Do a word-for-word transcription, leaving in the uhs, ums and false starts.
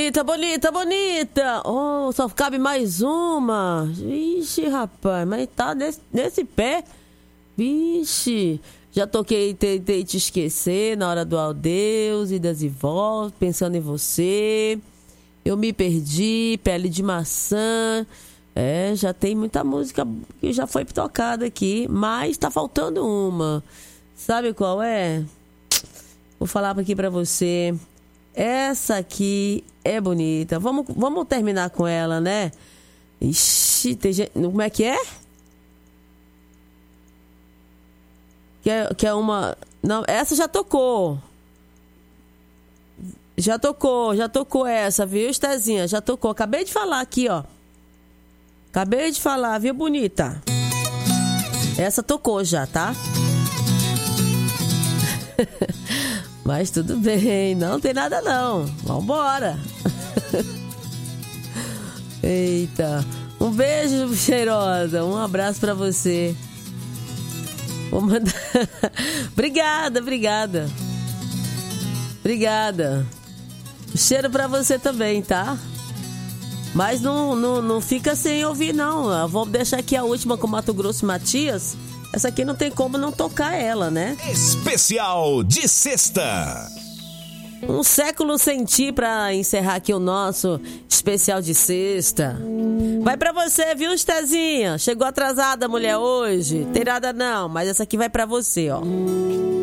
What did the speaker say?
Bonita, bonita, bonita. Oh, só cabe mais uma. Ixi, rapaz, mas tá nesse, nesse pé. Vixe, já toquei Tentei Te Esquecer na hora do adeus, idas e voltas, pensando em você. Eu me perdi, Pele de Maçã. É, já tem muita música que já foi tocada aqui, mas tá faltando uma. Sabe qual é? Vou falar aqui pra você. Essa aqui é bonita. Vamos, vamos terminar com ela, né? Ixi, tem gente... Como é que é? Que é, que é uma... Não, essa já tocou. Já tocou, já tocou essa, viu, Estezinha? Já tocou. Acabei de falar aqui, ó. Acabei de falar, viu, bonita? Essa tocou já, tá? Mas tudo bem, não tem nada não. Vambora. Eita. Um beijo, cheirosa. Um abraço pra você. Vou mandar... Obrigada, obrigada. Obrigada. Cheiro pra você também, tá? Mas não, não, não fica sem ouvir, não. Eu vou deixar aqui a última com Mato Grosso e Matias. Essa aqui não tem como não tocar ela, né? Especial de sexta. Um século sem ti pra encerrar aqui o nosso especial de sexta. Vai pra você, viu, Estezinha? Chegou atrasada, mulher, hoje. Tem nada não, mas essa aqui vai pra você, ó.